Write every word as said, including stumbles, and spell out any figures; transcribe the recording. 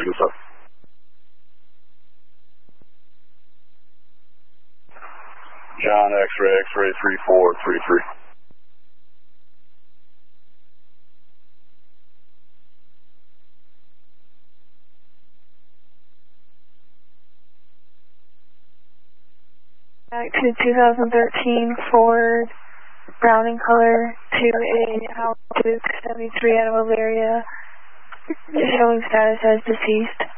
Michigan South. John X-ray, X-ray three four three three. Back to two thousand thirteen Ford, brown in color, to a Altitude seventy-three out of Bavaria, showing status as deceased.